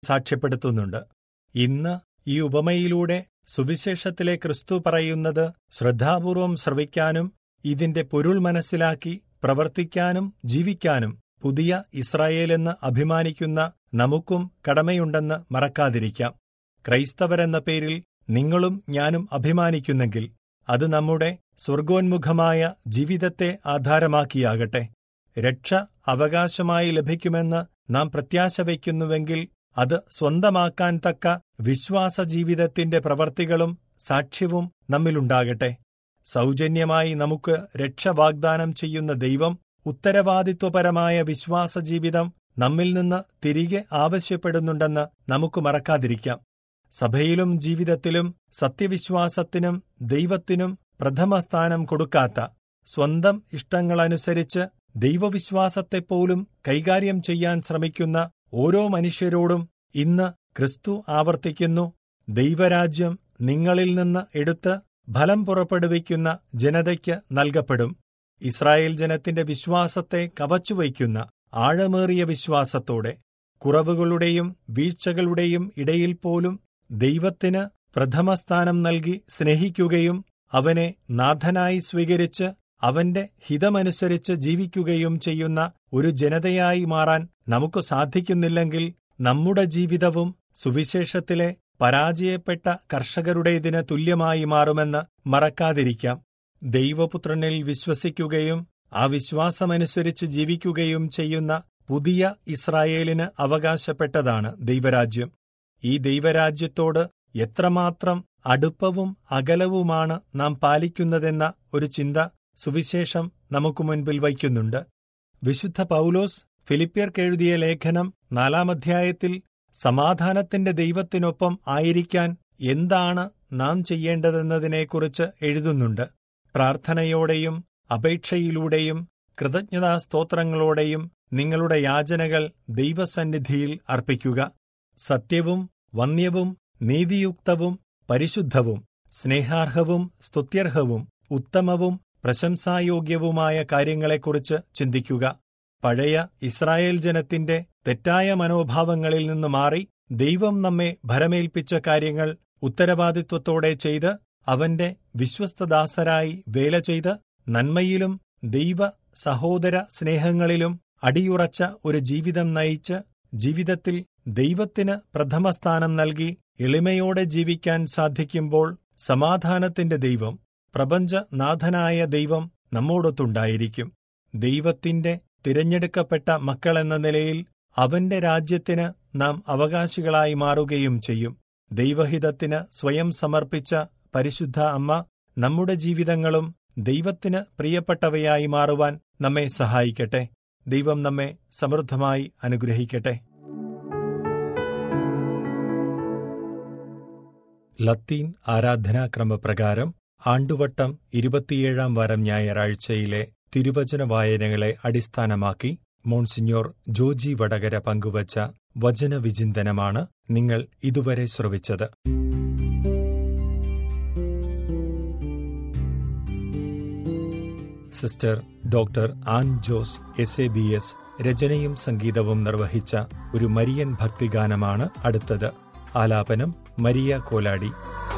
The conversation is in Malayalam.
സാക്ഷ്യപ്പെടുത്തുന്നുണ്ട്. ഇന്ന് ഈ ഉപമയിലൂടെ സുവിശേഷത്തിലെ ക്രിസ്തു പറയുന്നത് ശ്രദ്ധാപൂർവം ശ്രവിക്കാനും ഇതിന്റെ പൊരുൾ മനസ്സിലാക്കി പ്രവർത്തിക്കാനും ജീവിക്കാനും പുതിയ ഇസ്രായേലെന്ന് അഭിമാനിക്കുന്ന നമുക്കും കടമയുണ്ടെന്ന് മറക്കാതിരിക്കാം. ക്രൈസ്തവരെന്ന പേരിൽ നിങ്ങളും ഞാനും അഭിമാനിക്കുന്നെങ്കിൽ അത് നമ്മുടെ സ്വർഗോന്മുഖമായ ജീവിതത്തെ ആധാരമാക്കിയാകട്ടെ. രക്ഷ അവകാശമായി ലഭിക്കുമെന്ന് നാം പ്രത്യാശ വയ്ക്കുന്നുവെങ്കിൽ അത് സ്വന്തമാക്കാൻ തക്ക വിശ്വാസജീവിതത്തിന്റെ പ്രവർത്തികളും സാക്ഷ്യവും നമ്മിലുണ്ടാകട്ടെ. സൗജന്യമായി നമുക്ക് രക്ഷ വാഗ്ദാനം ചെയ്യുന്ന ദൈവം ഉത്തരവാദിത്വപരമായ വിശ്വാസജീവിതം നമ്മിൽ നിന്ന് തിരികെ ആവശ്യപ്പെടുന്നുണ്ടെന്ന് നമുക്ക് മറക്കാതിരിക്കാം. സഭയിലും ജീവിതത്തിലും സത്യവിശ്വാസത്തിനും ദൈവത്തിനും പ്രഥമസ്ഥാനം കൊടുക്കാത്ത, സ്വന്തം ഇഷ്ടങ്ങളനുസരിച്ച് ദൈവവിശ്വാസത്തെപ്പോലും കൈകാര്യം ചെയ്യാൻ ശ്രമിക്കുന്ന ഓരോ മനുഷ്യരോടും ഇന്ന് ക്രിസ്തു ആവർത്തിക്കുന്നു, ദൈവരാജ്യം നിങ്ങളിൽ നിന്ന് എടുത്ത് ഫലം പുറപ്പെടുവിക്കുന്ന ജനതയ്ക്ക് നൽകപ്പെടും. ഇസ്രായേൽ ജനത്തിന്റെ വിശ്വാസത്തെ കവച്ചുവയ്ക്കുന്ന ആഴമേറിയ വിശ്വാസത്തോടെ കുറവുകളുടെയും വീഴ്ചകളുടെയും ഇടയിൽ പോലും ദൈവത്തിന് പ്രഥമസ്ഥാനം നൽകി സ്നേഹിക്കുകയും അവനെ നാഥനായി സ്വീകരിച്ച് അവന്റെ ഹിതമനുസരിച്ച് ജീവിക്കുകയും ചെയ്യുന്ന ഒരു ജനതയായി മാറാൻ നമുക്ക് സാധിക്കുന്നില്ലെങ്കിൽ നമ്മുടെ ജീവിതവും സുവിശേഷത്തിലെ പരാജയപ്പെട്ട കർഷകരുടേതിന് തുല്യമായി മാറുമെന്ന് മറക്കാതിരിക്കാം. ദൈവപുത്രനിൽ വിശ്വസിക്കുകയും ആ വിശ്വാസമനുസരിച്ച് ജീവിക്കുകയും ചെയ്യുന്ന പുതിയ ഇസ്രായേലിന് അവകാശപ്പെട്ടതാണ് ദൈവരാജ്യം. ഈ ദൈവരാജ്യത്തോട് എത്രമാത്രം അടുപ്പവും അകലവുമാണ് നാം പാലിക്കുന്നതെന്ന ഒരു ചിന്ത സുവിശേഷം നമുക്ക് മുൻപിൽ വയ്ക്കുന്നുണ്ട്. വിശുദ്ധ പൗലോസ് ഫിലിപ്പ്യർക്കെഴുതിയ ലേഖനം 4-ാം അധ്യായത്തിൽ സമാധാനത്തിന്റെ ദൈവത്തിനൊപ്പം ആയിരിക്കാൻ എന്താണ് നാം ചെയ്യേണ്ടതെന്നതിനെക്കുറിച്ച് എഴുതുന്നുണ്ട്. പ്രാർത്ഥനയോടെയും അപേക്ഷയിലൂടെയും കൃതജ്ഞതാസ്തോത്രങ്ങളോടെയും നിങ്ങളുടെ യാചനകൾ ദൈവസന്നിധിയിൽ അർപ്പിക്കുക. സത്യവും വന്യവും നീതിയുക്തവും പരിശുദ്ധവും സ്നേഹാർഹവും സ്തുത്യർഹവും ഉത്തമവും പ്രശംസായോഗ്യവുമായ കാര്യങ്ങളെക്കുറിച്ച് ചിന്തിക്കുക. പഴയ ഇസ്രായേൽ ജനത്തിന്റെ തെറ്റായ മനോഭാവങ്ങളിൽ നിന്ന് മാറി ദൈവം നമ്മെ ഭരമേൽപ്പിച്ച കാര്യങ്ങൾ ഉത്തരവാദിത്വത്തോടെ ചെയ്ത് അവന്റെ വിശ്വസ്തദാസരായി വേല ചെയ്ത് നന്മയിലും ദൈവ സഹോദര സ്നേഹങ്ങളിലും അടിയുറച്ച ഒരു ജീവിതം നയിച്ച് ജീവിതത്തിൽ ദൈവത്തിന് പ്രഥമസ്ഥാനം നൽകി എളിമയോടെ ജീവിക്കാൻ സാധിക്കുമ്പോൾ സമാധാനത്തിന്റെ ദൈവം, പ്രപഞ്ചനാഥനായ ദൈവം നമ്മോടൊത്തുണ്ടായിരിക്കും. ദൈവത്തിന്റെ തിരഞ്ഞെടുക്കപ്പെട്ട മക്കളെന്ന നിലയിൽ അവന്റെ രാജ്യത്തിന് നാം അവകാശികളായി മാറുകയും ചെയ്യും. ദൈവഹിതത്തിന് സ്വയം സമർപ്പിച്ച പരിശുദ്ധ അമ്മ നമ്മുടെ ജീവിതങ്ങളും ദൈവത്തിന് പ്രിയപ്പെട്ടവയായി മാറുവാൻ നമ്മെ സഹായിക്കട്ടെ. ദൈവം നമ്മെ സമൃദ്ധമായി അനുഗ്രഹിക്കട്ടെ. ലത്തീൻ ആരാധനാക്രമപ്രകാരം ആണ്ടുവട്ടം 27-ാം വാരം ഞായറാഴ്ചയിലെ തിരുവചന വായനകളെ അടിസ്ഥാനമാക്കി മോൺസിഞ്ഞോർ ജോജി വടകര പങ്കുവച്ച വചനവിചിന്തനമാണ് നിങ്ങൾ ഇതുവരെ ശ്രവിച്ചത്. Sister doctor an Jose SABS രചനയും സംഗീതവും നിർവഹിച്ച ഒരു മരിയൻ ഭക്തിഗാനമാണ് അടുത്തത്. ആലാപനം മരിയ കോലാടി.